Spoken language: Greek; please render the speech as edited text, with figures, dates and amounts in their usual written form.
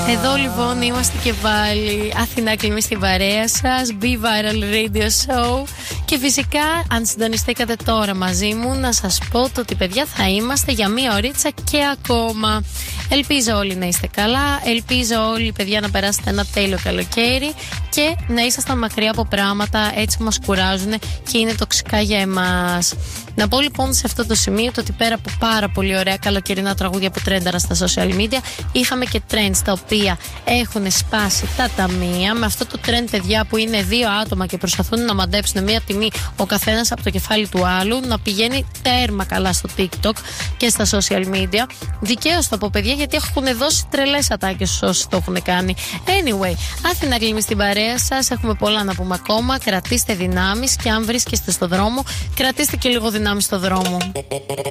Εδώ λοιπόν είμαστε και πάλι. Αθηνά Κλιμή στην παρέα σας. Be Viral Radio Show. Και φυσικά, αν συντονιστήκατε τώρα μαζί μου, να σας πω το ότι παιδιά θα είμαστε για μία ωρίτσα και ακόμα. Ελπίζω όλοι να είστε καλά. Ελπίζω όλοι, παιδιά, να περάσετε ένα τέλειο καλοκαίρι και να ήσασταν μακριά από πράγματα έτσι που μας κουράζουν και είναι τοξικά για εμάς. Να πω λοιπόν σε αυτό το σημείο το ότι πέρα από πάρα πολύ ωραία καλοκαιρινά τραγούδια που τρένταρα στα social media, είχαμε και trends τα οποία έχουν σπάσει τα ταμεία. Με αυτό το trend, παιδιά, που είναι δύο άτομα και προσπαθούν να μαντέψουν μία τιμή ο καθένας από το κεφάλι του άλλου, να πηγαίνει τέρμα καλά στο TikTok και στα social media. Δικαίως το πω, παιδιά, γιατί έχουν δώσει τρελές ατάκες όσοι το έχουν κάνει. Anyway, Αθηνά Κλιμή στην παρέα σας. Έχουμε πολλά να πούμε ακόμα. Κρατήστε δυνάμεις και αν βρίσκεστε στο δρόμο, κρατήστε και λίγο δυνάμεις στο δρόμο.